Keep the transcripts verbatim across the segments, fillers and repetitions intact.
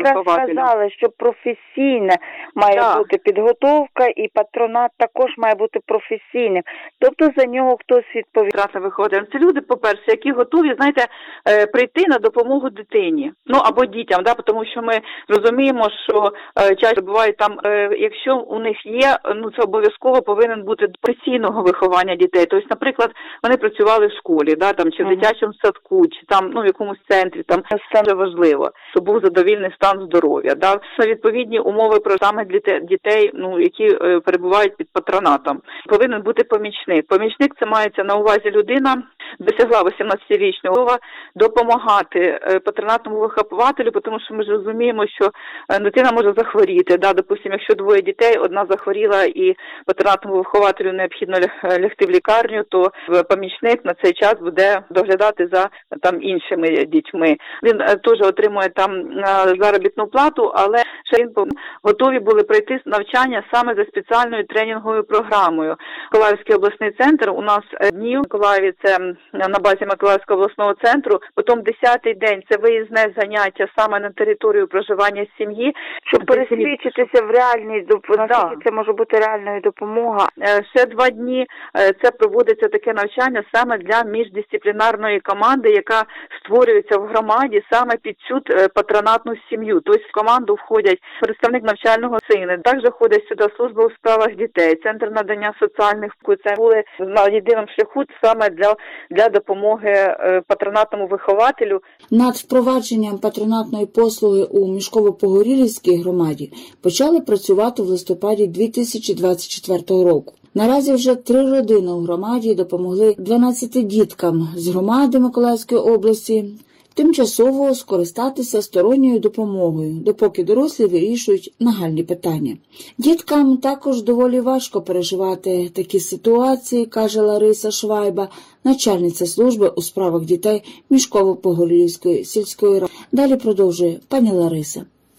якраз сказали, що професійна має так. бути підготовка і патронат також має бути професійним. Тобто за нього хтось відповідає. Виходить. Це люди, по-перше, які готові, знаєте, прийти на допомогу дитині. Ну, або дітям, да, тому що ми розуміємо, що часто буває там, якщо у них є, ну, це обов'язково повинен бути професійного виховання дітей. Тобто, наприклад, вони працювали в школі, да, там, чи в дитячому садку, чи там, ну, в якомусь центрі, там, це дуже важливо, щоб був задовільний стан здоров'я, да. Це відповідні умови про саме для дітей, ну, які е, перебувають під патронатом. Повинен бути помічник. Помічник – це мається на увазі людина, досягла вісімнадцятирічного віку, допомагати патронатному вихователю, тому що ми ж розуміємо, що дитина може захворіти. Да, допустимо, якщо двоє дітей, одна захворіла і патронатному вихователю необхідно лягти в лікарню, то помічник на цей час буде доглядати за там іншими дітьми. Він теж отримує там заробітну плату, але ще він готові були пройти навчання саме за спеціальною тренінговою програмою. Миколаївський обласний центр у нас днів в Миколаєві, це на базі Миколаївського обласного центру, потім десятий день це виїзне заняття саме на територію проживання сім'ї, щоб пересвідчитися в реальній допомозі. Да. Це може бути реальною допомога. Ще два дні це проводиться таке навчання саме для міждисциплінарної команди, яка створюється в громаді саме під цю патронатну сім'ю. Тобто в команду входять представник навчального сина, також ходить сюди служба у справах дітей, центр надання соціальних послуг. Це були на єдиному шляху саме для, для допомоги патронатному вихователю. Над впровадженням патронатної послуги у Мішково-Погорілівській громаді почали працювати в листопаді дві тисячі двадцять четвертого року. Наразі вже три родини у громаді допомогли дванадцяти діткам з громади Миколаївської області тимчасово скористатися сторонньою допомогою, допоки дорослі вирішують нагальні питання. Діткам також доволі важко переживати такі ситуації, каже Лариса Швайба, начальниця служби у справах дітей Мішково-Погорілівської сільської ради. Далі продовжує пані Лариса.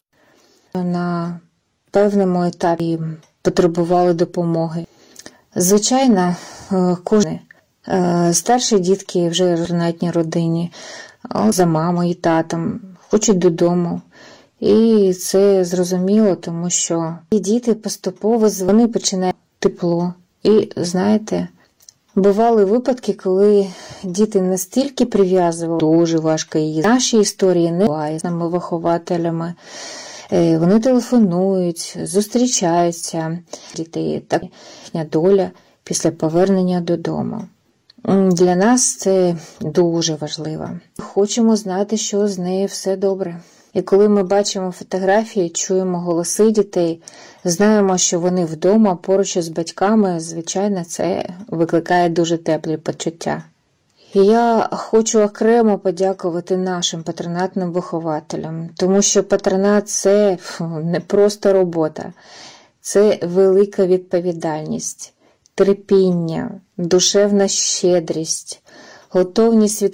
На певному етапі потребували допомоги. Звичайно, кожен старші дітки вже в одній родині, за мамою і татом, хочуть додому. І це зрозуміло, тому що і діти поступово, вони починають тепло. І, знаєте, бували випадки, коли діти настільки прив'язували, дуже важко її. Наші історії не бувають з нами вихователями. Вони телефонують, зустрічаються. Дітей так їхня доля після повернення додому. Для нас це дуже важливо. Хочемо знати, що з нею все добре. І коли ми бачимо фотографії, чуємо голоси дітей, знаємо, що вони вдома поруч із батьками, звичайно, це викликає дуже теплі почуття. І я хочу окремо подякувати нашим патронатним вихователям, тому що патронат – це не просто робота, це велика відповідальність, терпіння, душевна щедрість, готовність від